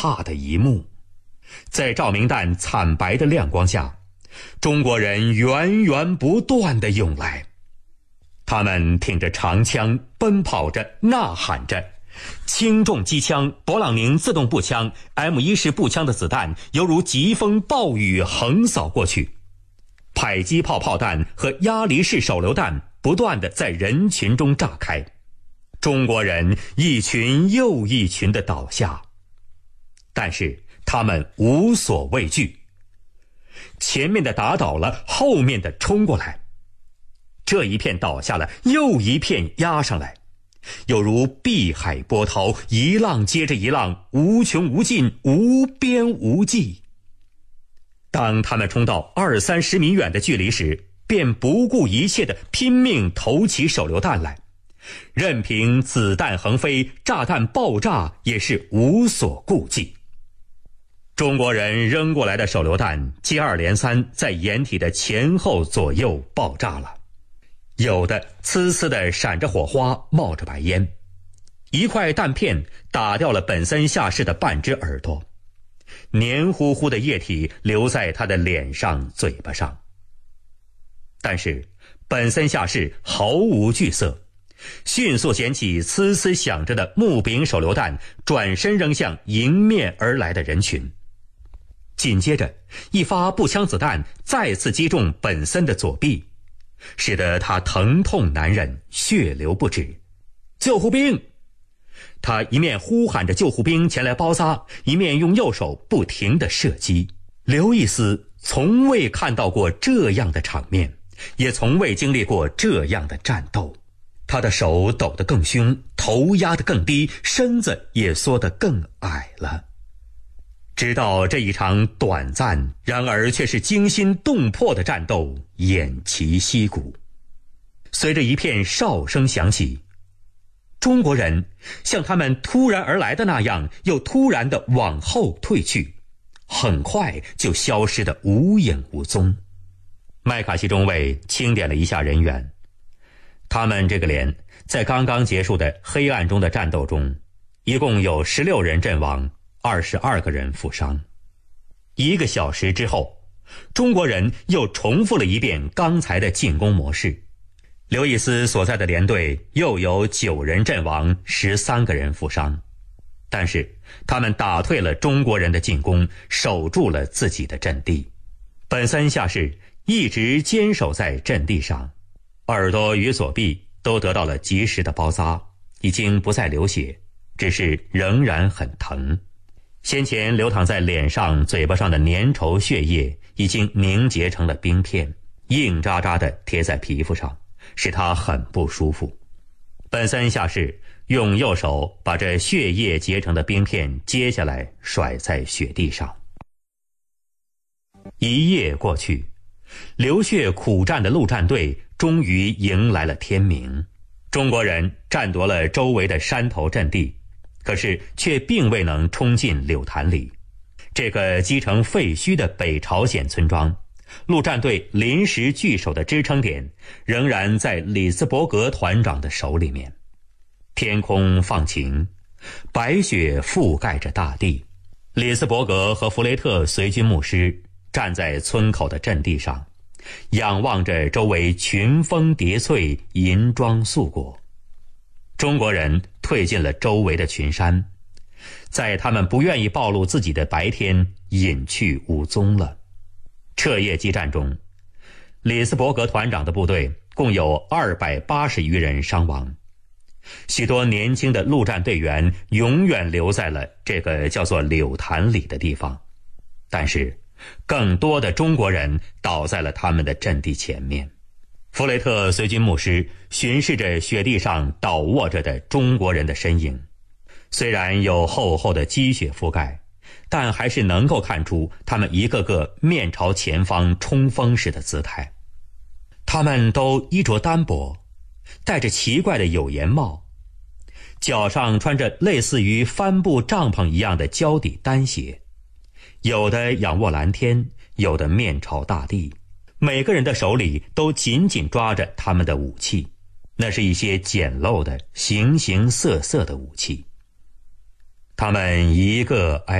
怕的一幕。在照明弹惨白的亮光下，中国人源源不断地涌来。他们挺着长枪，奔跑着，呐喊着。轻重机枪、勃朗宁自动步枪、M1式步枪的子弹犹如疾风暴雨横扫过去。迫击炮炮弹和鸭梨式手榴弹不断地在人群中炸开。中国人一群又一群地倒下，但是他们无所畏惧。前面的打倒了，后面的冲过来，这一片倒下了，又一片压上来，有如碧海波涛，一浪接着一浪，无穷无尽，无边无际。当他们冲到20-30米远的距离时，便不顾一切地拼命投起手榴弹来，任凭子弹横飞，炸弹爆炸，也是无所顾忌。中国人扔过来的手榴弹接二连三在掩体的前后左右爆炸了，有的呲呲地闪着火花，冒着白烟。一块弹片打掉了本森下士的半只耳朵，黏糊糊的液体留在他的脸上、嘴巴上。但是本森下士毫无惧色，迅速捡起呲呲响着的木柄手榴弹，转身扔向迎面而来的人群。紧接着，一发步枪子弹再次击中本森的左臂，使得他疼痛难忍，血流不止。救护兵！他一面呼喊着救护兵前来包扎，一面用右手不停地射击。刘易斯从未看到过这样的场面，也从未经历过这样的战斗。他的手抖得更凶，头压得更低，身子也缩得更矮了。直到这一场短暂然而却是惊心动魄的战斗偃旗息鼓。随着一片哨声响起，中国人像他们突然而来的那样，又突然地往后退去，很快就消失得无影无踪。麦卡锡中尉清点了一下人员，他们这个连在刚刚结束的黑暗中的战斗中，一共有16人阵亡，22个人负伤。1个小时之后，中国人又重复了一遍刚才的进攻模式。刘易斯所在的连队又有9人阵亡，13个人负伤。但是他们打退了中国人的进攻，守住了自己的阵地。本森下士一直坚守在阵地上，耳朵与左臂都得到了及时的包扎，已经不再流血，只是仍然很疼。先前流淌在脸上、嘴巴上的粘稠血液已经凝结成了冰片，硬扎扎地贴在皮肤上，使他很不舒服。本森下士用右手把这血液结成的冰片揭下来，甩在雪地上。一夜过去，流血苦战的陆战队终于迎来了天明。中国人占夺了周围的山头阵地，可是却并未能冲进柳潭里。这个积成废墟的北朝鲜村庄，陆战队临时据守的支撑点仍然在里斯伯格团长的手里面。天空放晴，白雪覆盖着大地。里斯伯格和弗雷特随军牧师站在村口的阵地上，仰望着周围群峰叠翠，银装素裹。中国人退进了周围的群山，在他们不愿意暴露自己的白天隐去无踪了。彻夜激战中，里斯伯格团长的部队共有280余人伤亡。许多年轻的陆战队员永远留在了这个叫做柳潭里的地方，但是更多的中国人倒在了他们的阵地前面。弗雷特随军牧师巡视着雪地上倒卧着的中国人的身影，虽然有厚厚的积雪覆盖，但还是能够看出他们一个个面朝前方冲锋时的姿态。他们都衣着单薄，戴着奇怪的有檐帽，脚上穿着类似于帆布帐篷一样的胶底单鞋，有的仰卧蓝天，有的面朝大地，每个人的手里都紧紧抓着他们的武器，那是一些简陋的形形色色的武器。他们一个挨